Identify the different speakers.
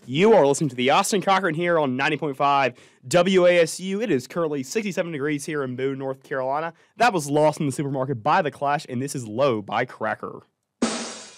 Speaker 1: You are listening to the Austin Cochran here on 90.5 WASU. It is currently 67 degrees here in Boone, North Carolina. That was Lost in the Supermarket by The Clash, and this is Low by Cracker.